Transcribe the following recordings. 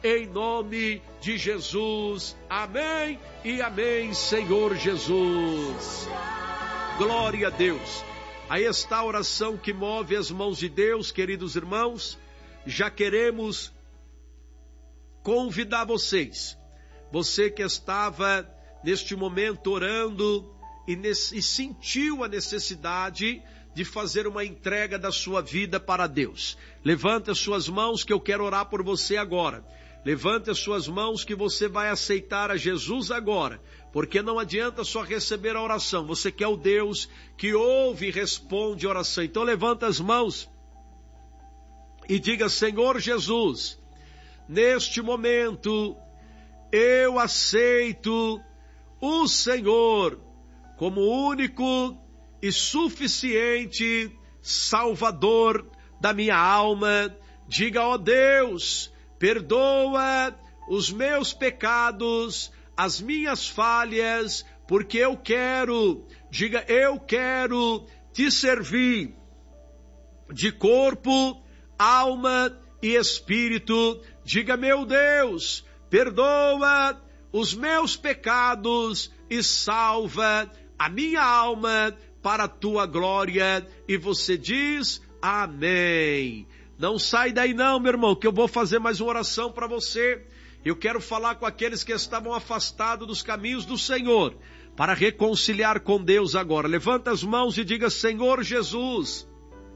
em nome de Jesus. Amém e amém, Senhor Jesus. Glória a Deus. Aí está a oração que move as mãos de Deus, queridos irmãos. Já queremos convidar vocês, você que estava neste momento orando e sentiu a necessidade de fazer uma entrega da sua vida para Deus. Levante as suas mãos que eu quero orar por você agora. Levante as suas mãos que você vai aceitar a Jesus agora, porque não adianta só receber a oração, você quer o Deus que ouve e responde a oração. Então levanta as mãos e diga: Senhor Jesus, neste momento eu aceito o Senhor como único e suficiente Salvador da minha alma. Diga: ó Deus, perdoa os meus pecados, as minhas falhas, porque eu quero, diga, eu quero te servir de corpo, alma e espírito. Diga: meu Deus, perdoa os meus pecados e salva a minha alma para a tua glória. E você diz: amém. Não sai daí não, meu irmão, que eu vou fazer mais uma oração para você. Eu quero falar com aqueles que estavam afastados dos caminhos do Senhor, para reconciliar com Deus agora. Levanta as mãos e diga: Senhor Jesus,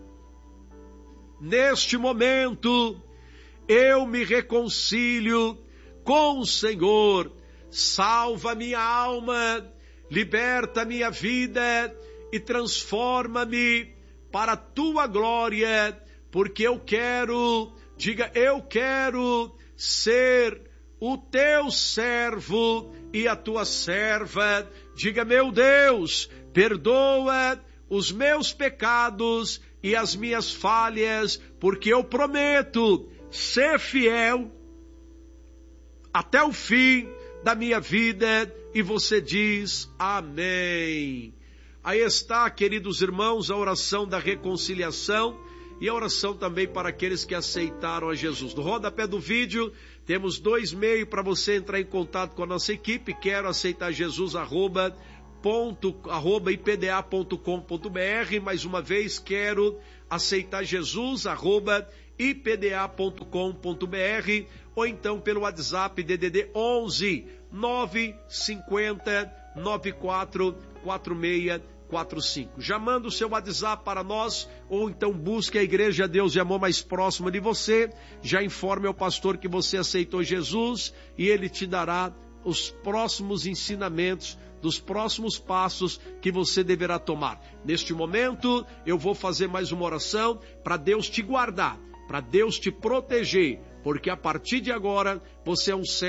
neste momento eu me reconcilio com o Senhor. Salva minha alma, liberta minha vida e transforma-me para a tua glória, porque eu quero, diga, eu quero ser o teu servo e a tua serva. Diga: meu Deus, perdoa os meus pecados e as minhas falhas, porque eu prometo ser fiel até o fim da minha vida. E você diz: amém. Aí está, queridos irmãos, a oração da reconciliação e a oração também para aqueles que aceitaram a Jesus. No rodapé do vídeo temos 2 meios para você entrar em contato com a nossa equipe. Quero aceitar Jesus, arroba ipda.com.br. Mais uma vez, quero aceitar Jesus, arroba ipda.com.br, ou então pelo WhatsApp DDD 11 950 94 4645. Já manda o seu WhatsApp para nós, ou então busque a Igreja Deus e Amor mais próxima de você. Já informe ao pastor que você aceitou Jesus e ele te dará os próximos ensinamentos dos próximos passos que você deverá tomar. Neste momento, eu vou fazer mais uma oração para Deus te guardar, para Deus te proteger, porque a partir de agora você é um servo